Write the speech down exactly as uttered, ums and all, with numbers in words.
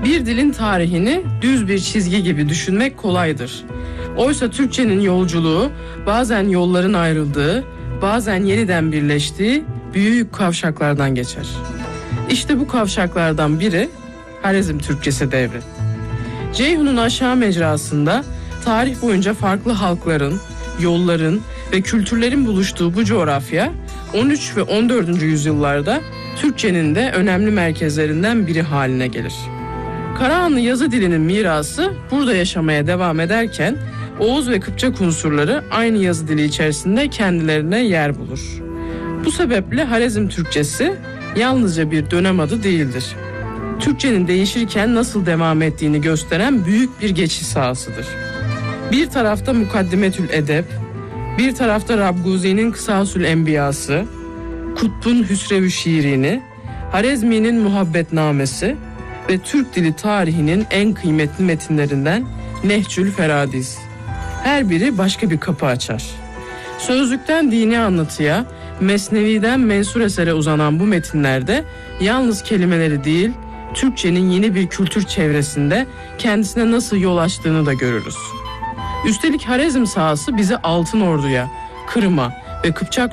Bir dilin tarihini düz bir çizgi gibi düşünmek kolaydır. Oysa Türkçenin yolculuğu bazen yolların ayrıldığı, bazen yeniden birleştiği büyük kavşaklardan geçer. İşte bu kavşaklardan biri Harezm Türkçesi devri. Ceyhun'un aşağı mecrasında tarih boyunca farklı halkların, yolların ve kültürlerin buluştuğu bu coğrafya on üç ve on dördüncü yüzyıllarda Türkçenin de önemli merkezlerinden biri haline gelir. Karahanlı yazı dilinin mirası burada yaşamaya devam ederken Oğuz ve Kıpçak unsurları aynı yazı dili içerisinde kendilerine yer bulur. Bu sebeple Harezm Türkçesi yalnızca bir dönem adı değildir. Türkçenin değişirken nasıl devam ettiğini gösteren büyük bir geçiş sahasıdır. Bir tarafta Mukaddimetül Edeb, bir tarafta Rabguzi'nin Kısasül Enbiyası, Kutb'un Hüsrev-ü Şiirini, Harezmi'nin Muhabbetnamesi ve Türk dili tarihinin en kıymetli metinlerinden Nehcül Feradiz. Her biri başka bir kapı açar. Sözlükten dini anlatıya, Mesnevi'den mensur esere uzanan bu metinlerde yalnız kelimeleri değil, Türkçenin yeni bir kültür çevresinde kendisine nasıl yol açtığını da görürüz. Üstelik Harezm sahası bizi Altın Ordu'ya, Kırım'a ve Kıpçak